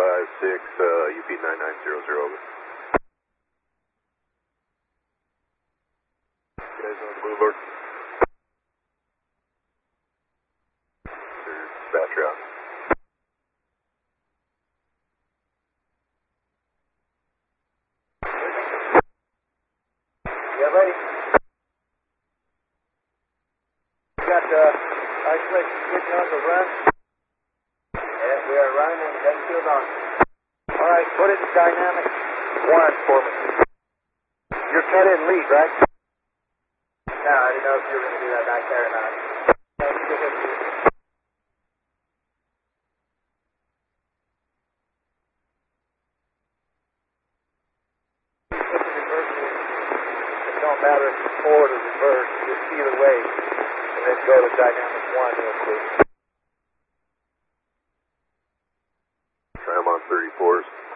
UP 9900, over. Guys on the move, over. Dispatch route. Yeah, ready. Got the isolation switch on to run. Yeah, we are running and gun shield on. All right, put it in dynamic 1 for me. You're cut in lead, right? No, I didn't know if you were going to do that back there or not. It don't matter if it's forward or reverse, just either way, and then go to dynamic 1 real quick. I'm on 34s.